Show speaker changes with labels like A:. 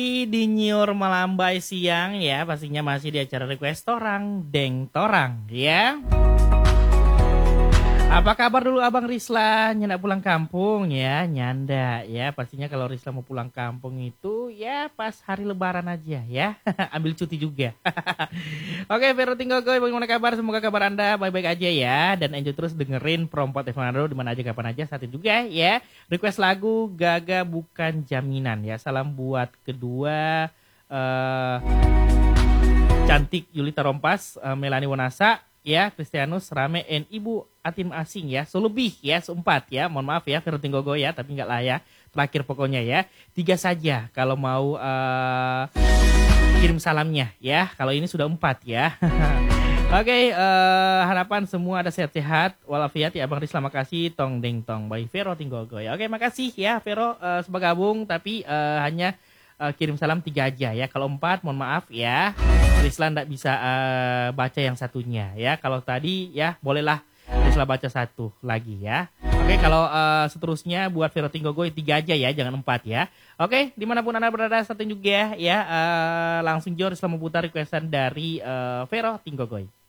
A: Di Nyiur Melambai siang ya, pastinya masih di acara request Torang Deng Torang ya. Apa kabar dulu Abang Risla? Nyanda pulang kampung ya, nyanda ya. Pastinya kalau Risla mau pulang kampung itu ya pas hari lebaran aja ya. Ambil cuti juga. Oke, Vero Tinggogoy, bagaimana kabar? Semoga kabar Anda baik-baik aja ya. Dan enjoy terus dengerin Prompot Evanado dimana aja kapan aja saat itu juga ya. Request lagu Gaga Bukan Jaminan ya. Salam buat kedua cantik Yulita Rompas, Melani Wonasa ya, Kristianus Rame, and Ibu Atim Asing ya, selebih ya, seempat ya, mohon maaf ya Vero Tinggogo ya, tapi nggak lah ya, terakhir pokoknya ya, 3 saja kalau mau kirim salamnya ya, kalau ini sudah 4 ya. Oke, harapan semua ada sehat-sehat walafiat ya Abang Risla, makasih tong deng tong by Vero Tinggogo ya. Oke, makasih ya Vero sebagabung, tapi hanya kirim salam 3 aja ya. Kalau 4 mohon maaf ya, Risla nggak bisa baca yang satunya ya. Kalau tadi ya bolehlah Risla baca 1 lagi ya. Oke, kalau seterusnya buat Vero Tinggogoy 3 aja ya, jangan 4 ya. Oke, dimanapun Anda berada saat ini juga ya, langsung Risla memutar requestan dari Vero Tinggogoy.